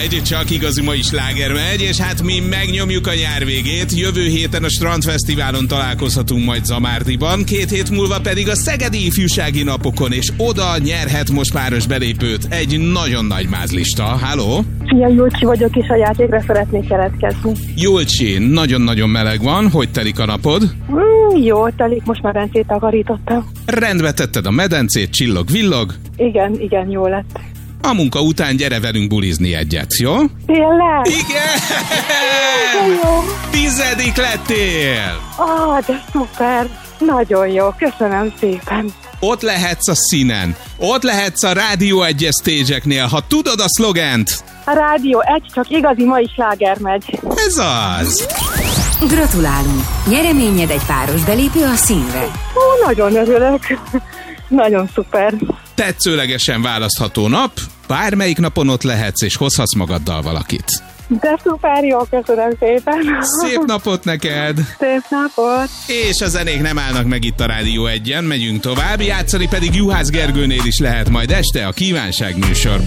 megy, csak igazi mai sláger megy, és hát mi megnyomjuk a nyár végét. Jövő héten a Strandfesztiválon találkozhatunk majd Zamárdiban, 2 hét múlva pedig a Szegedi Ifjúsági Napokon, és oda nyerhet most páros belépőt egy nagyon nagy mázlista. Halló? Szia, Julcsi vagyok, és a játékra szeretnék jelentkezni. Julcsi, nagyon-nagyon meleg van. Hogy telik a napod? Jó telik, most medencét takarítottam. Rendbe tetted a medencét, csillog-villog? Igen, jó lett. A munka után gyere velünk bulizni egyet, jó? Tényleg? Igen! Jó. 10. lettél! De szuper! Nagyon jó, köszönöm szépen. Ott lehetsz a színen, ott lehetsz a Rádió 1-es stage-eknél, ha tudod a szlogent. A Rádió 1, csak igazi mai sláger megy. Ez az! Gratulálunk! Nyereményed egy páros belépő a színre. Nagyon örülök. Nagyon szuper. Tetszőlegesen választható nap, bármelyik napon ott lehetsz, és hozhatsz magaddal valakit. De szuper, jó, köszönöm szépen. Szép napot neked! Szép napot! És a zenék nem állnak meg itt a Rádió 1-en, megyünk tovább, játszani pedig Juhász Gergőnél is lehet majd este a Kívánság műsorban.